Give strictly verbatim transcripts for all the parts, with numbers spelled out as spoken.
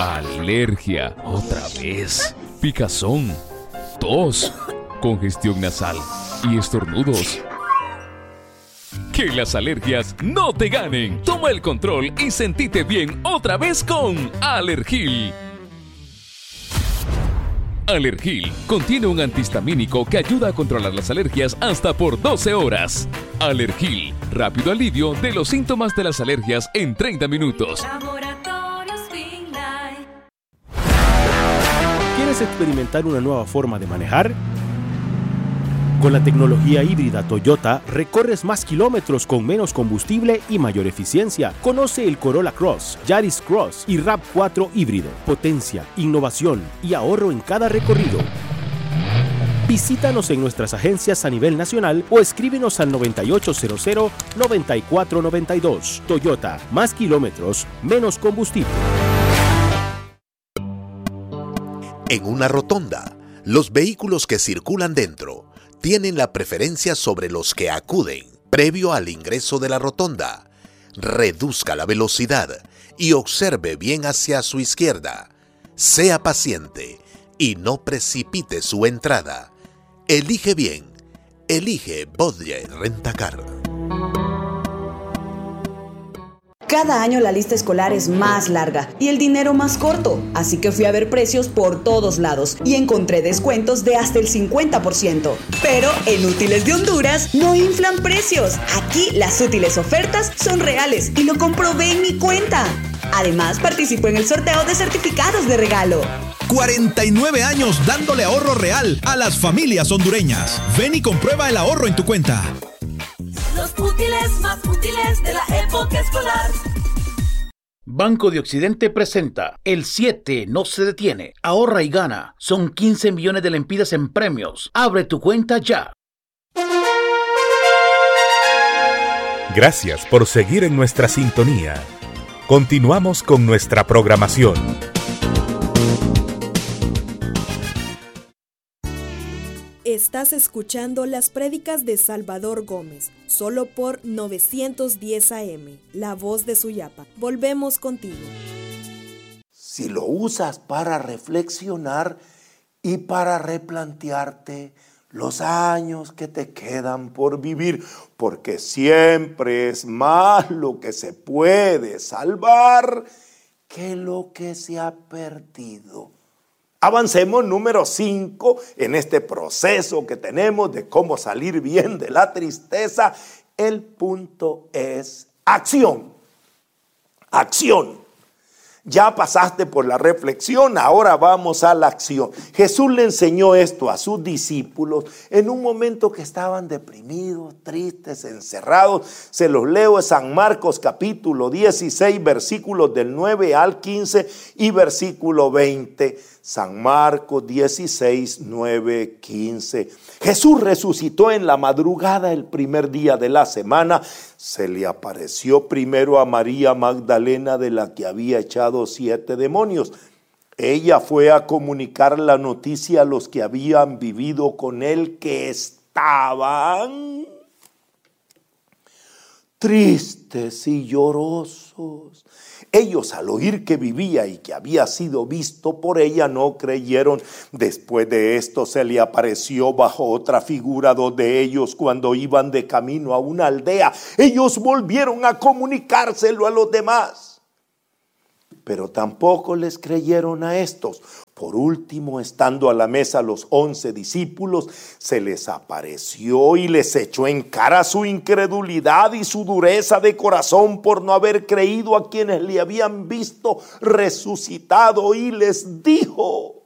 Alergia, otra vez. Picazón, tos, congestión nasal y estornudos. Que las alergias no te ganen. Toma el control y sentite bien otra vez con Alergil. Alergil contiene un antihistamínico que ayuda a controlar las alergias hasta por doce horas. Alergil, rápido alivio de los síntomas de las alergias en treinta minutos. ¿Quieres experimentar una nueva forma de manejar? Con la tecnología híbrida Toyota, recorres más kilómetros con menos combustible y mayor eficiencia. Conoce el Corolla Cross, Yaris Cross y RAV cuatro híbrido. Potencia, innovación y ahorro en cada recorrido. Visítanos en nuestras agencias a nivel nacional o escríbenos al noventa y ocho cero cero, noventa y cuatro noventa y dos. Toyota, más kilómetros, menos combustible. En una rotonda, los vehículos que circulan dentro tienen la preferencia sobre los que acuden previo al ingreso de la rotonda. Reduzca la velocidad y observe bien hacia su izquierda. Sea paciente y no precipite su entrada. Elige bien. Elige Bodje Rentacar. Cada año la lista escolar es más larga y el dinero más corto, así que fui a ver precios por todos lados y encontré descuentos de hasta el cincuenta por ciento. Pero en Útiles de Honduras no inflan precios. Aquí las útiles ofertas son reales y lo comprobé en mi cuenta. Además, participo en el sorteo de certificados de regalo. cuarenta y nueve años dándole ahorro real a las familias hondureñas. Ven y comprueba el ahorro en tu cuenta. Los útiles más útiles de la época escolar. Banco de Occidente presenta El siete no se detiene. Ahorra y gana. Son quince millones de lempiras en premios. Abre tu cuenta ya. Gracias por seguir en nuestra sintonía. Continuamos con nuestra programación. Estás escuchando las prédicas de Salvador Gómez, solo por novecientos diez A M, la voz de Suyapa. Volvemos contigo. Si lo usas para reflexionar y para replantearte los años que te quedan por vivir, porque siempre es más lo que se puede salvar que lo que se ha perdido. Avancemos número cinco en este proceso que tenemos de cómo salir bien de la tristeza. El punto es acción. Acción. Ya pasaste por la reflexión, ahora vamos a la acción. Jesús le enseñó esto a sus discípulos en un momento que estaban deprimidos, tristes, encerrados. Se los leo en San Marcos capítulo dieciséis, versículos del nueve al quince y versículo veinte. San Marcos dieciséis, nueve, quince. Jesús resucitó en la madrugada el primer día de la semana. Se le apareció primero a María Magdalena, de la que había echado siete demonios. Ella fue a comunicar la noticia a los que habían vivido con él, que estaban tristes y llorosos. Ellos, al oír que vivía y que había sido visto por ella, no creyeron. Después de esto se le apareció bajo otra figura a dos de ellos cuando iban de camino a una aldea. Ellos volvieron a comunicárselo a los demás, pero tampoco les creyeron a estos. Por último, estando a la mesa los once discípulos, se les apareció y les echó en cara su incredulidad y su dureza de corazón por no haber creído a quienes le habían visto resucitado, y les dijo: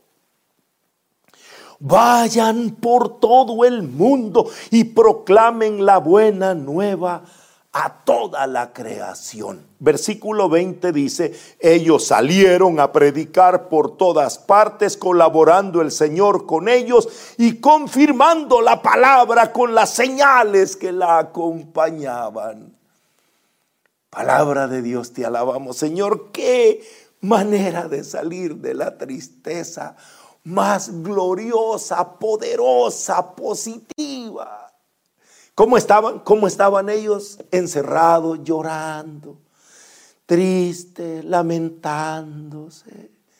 vayan por todo el mundo y proclamen la buena nueva a toda la creación. Versículo veinte dice: ellos salieron a predicar por todas partes, colaborando el Señor con ellos y confirmando la palabra con las señales que la acompañaban. Palabra de Dios, te alabamos, Señor. Qué manera de salir de la tristeza más gloriosa, poderosa, positiva. ¿Cómo estaban? ¿Cómo estaban ellos? Encerrados, llorando, tristes, lamentándose.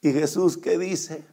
¿Y Jesús qué dice?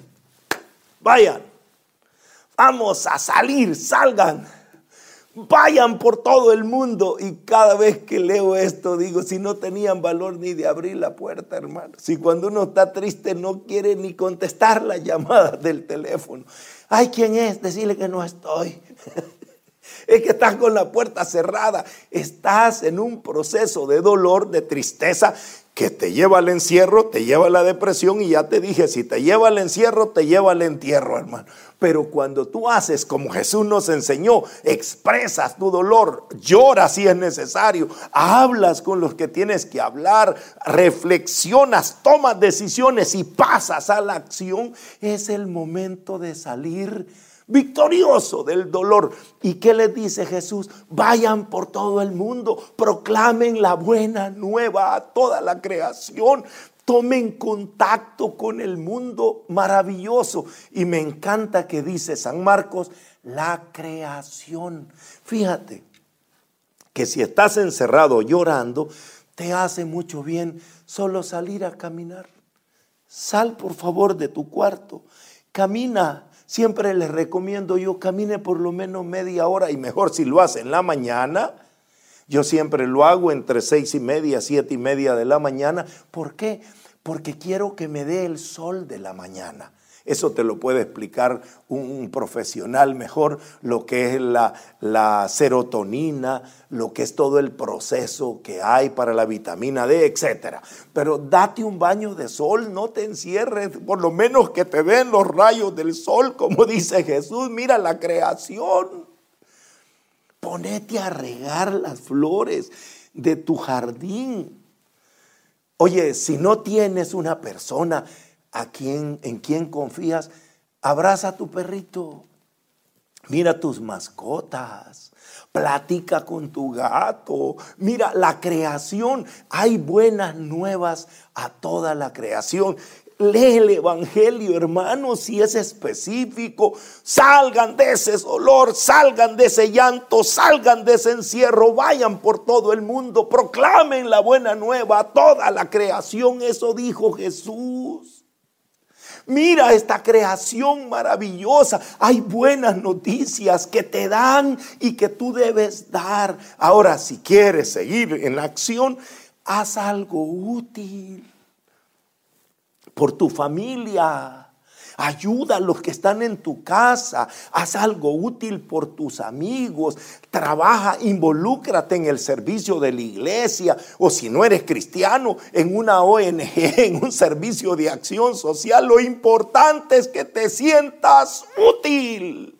Vayan, vamos a salir, salgan, vayan por todo el mundo. Y cada vez que leo esto digo, si no tenían valor ni de abrir la puerta, hermano. Si cuando uno está triste no quiere ni contestar las llamadas del teléfono. Ay, ¿quién es? Decirle que no estoy. Es que estás con la puerta cerrada. Estás en un proceso de dolor, de tristeza, que te lleva al encierro, te lleva a la depresión. Y ya te dije, si te lleva al encierro, te lleva al entierro, hermano. Pero cuando tú haces como Jesús nos enseñó, expresas tu dolor, lloras si es necesario, hablas con los que tienes que hablar, reflexionas, tomas decisiones y pasas a la acción, es el momento de salir victorioso del dolor. ¿Y qué les dice Jesús? Vayan por todo el mundo, proclamen la buena nueva a toda la creación. Tomen contacto con el mundo maravilloso. Y me encanta que dice San Marcos, la creación. Fíjate que si estás encerrado llorando, te hace mucho bien solo salir a caminar. Sal por favor de tu cuarto, camina. Siempre les recomiendo yo, camine por lo menos media hora, y mejor si lo hace en la mañana. Yo siempre lo hago entre seis y media, siete y media de la mañana. ¿Por qué? Porque quiero que me dé el sol de la mañana. Eso te lo puede explicar un, un profesional mejor, lo que es la, la serotonina, lo que es todo el proceso que hay para la vitamina D, etcétera. Pero date un baño de sol, no te encierres, por lo menos que te den los rayos del sol, como dice Jesús. Mira la creación. Ponete a regar las flores de tu jardín. Oye, si no tienes una persona a quien, en quien confías, abraza a tu perrito, mira tus mascotas, platica con tu gato, mira la creación. Hay buenas nuevas a toda la creación. Lee el evangelio, hermano, si es específico. Salgan de ese dolor, salgan de ese llanto, salgan de ese encierro, vayan por todo el mundo, proclamen la buena nueva a toda la creación. Eso dijo Jesús. Mira esta creación maravillosa. Hay buenas noticias que te dan y que tú debes dar. Ahora, si quieres seguir en la acción, haz algo útil por tu familia. Ayuda a los que están en tu casa. Haz algo útil por tus amigos. Trabaja, involúcrate en el servicio de la iglesia. O si no eres cristiano, en una O N G, en un servicio de acción social. Lo importante es que te sientas útil.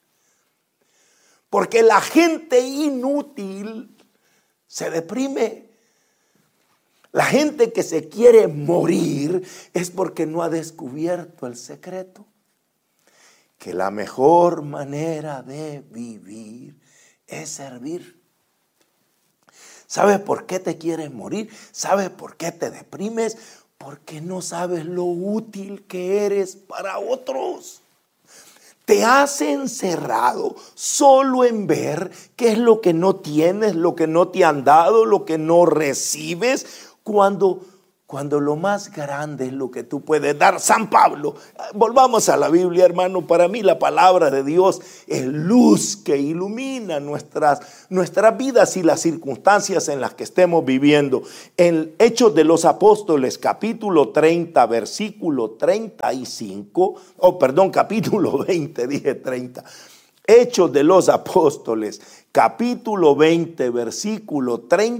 Porque la gente inútil se deprime. La gente que se quiere morir es porque no ha descubierto el secreto. Que la mejor manera de vivir es servir. ¿Sabes por qué te quieres morir? ¿Sabes por qué te deprimes? Porque no sabes lo útil que eres para otros. Te has encerrado solo en ver qué es lo que no tienes, lo que no te han dado, lo que no recibes. Cuando, cuando lo más grande es lo que tú puedes dar. San Pablo, volvamos a la Biblia, hermano. Para mí la palabra de Dios es luz que ilumina nuestras, nuestras vidas y las circunstancias en las que estemos viviendo. En Hechos de los Apóstoles, capítulo treinta, versículo treinta y cinco, oh perdón, capítulo veinte, dije treinta. Hechos de los Apóstoles, capítulo veinte, versículo treinta.